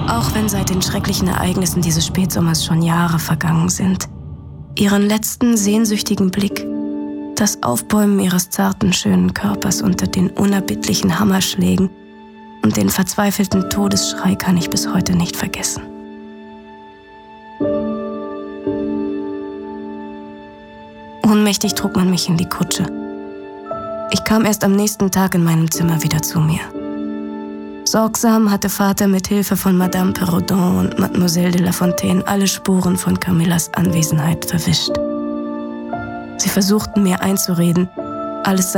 Auch wenn seit den schrecklichen Ereignissen dieses Spätsommers schon Jahre vergangen sind. Ihren letzten sehnsüchtigen Blick, das Aufbäumen ihres zarten, schönen Körpers unter den unerbittlichen Hammerschlägen und den verzweifelten Todesschrei kann ich bis heute nicht vergessen. Ohnmächtig trug man mich in die Kutsche. Ich kam erst am nächsten Tag in meinem Zimmer wieder zu mir. Sorgsam hatte Vater mit Hilfe von Madame Perrodon und Mademoiselle de La Fontaine alle Spuren von Camillas Anwesenheit verwischt. Sie versuchten mir einzureden, alles